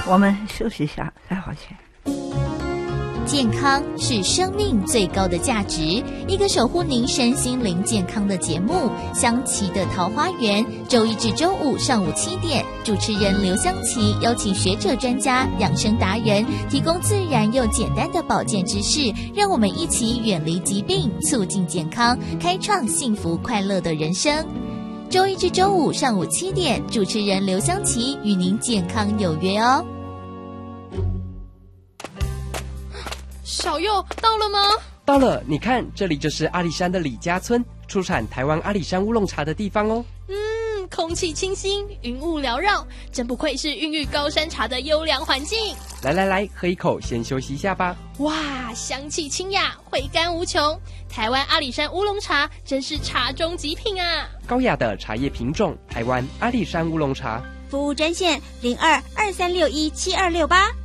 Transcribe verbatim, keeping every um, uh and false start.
我们休息一下，再回去。 健康是生命最高的价值，一个守护您身心灵健康的节目《香琪的桃花源》，周一至周五上午七点，主持人刘香琪邀请学者专家、养生达人，提供自然又简单的保健知识，让我们一起远离疾病，促进健康，开创幸福快乐的人生。周一至周五上午七点，主持人刘香琪与您健康有约哦。 小佑到了吗？ 到了，你看，这里就是阿里山的李家村，出产台湾阿里山乌龙茶的地方哦。 嗯，空气清新，云雾缭绕，真不愧是孕育高山茶的优良环境。 来来来，喝一口，先休息一下吧。 哇，香气清雅，回甘无穷。台湾阿里山乌龙茶真是茶中极品啊！ 高雅的茶叶品种，台湾阿里山乌龙茶。 服务专线零二二三六一七二六八。